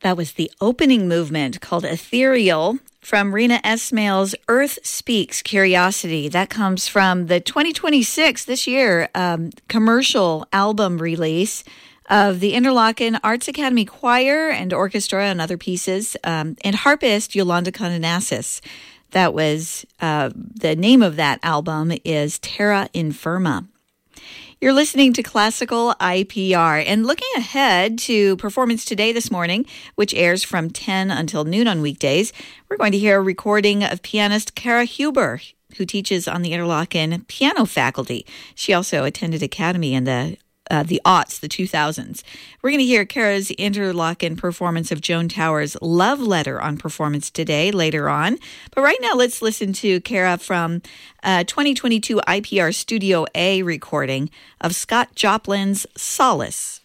That was the opening movement called Ethereal from Rena Esmail's Earth Speaks Curiosity. That comes from the 2026, this year, commercial album release of the Interlochen Arts Academy Choir and Orchestra and other pieces, and harpist Yolanda Condenassis. That was, the name of that album is Terra Infirma. You're listening to Classical IPR and looking ahead to Performance Today this morning, which airs from 10 until noon on weekdays. We're going to hear a recording of pianist Kara Huber, who teaches on the Interlochen piano faculty. She also attended Academy in the aughts, the 2000s. We're going to hear Kara's Interlochen performance of Joan Towers' Love Letter on Performance Today later on. But right now, let's listen to Kara from 2022 IPR Studio A recording of Scott Joplin's Solace.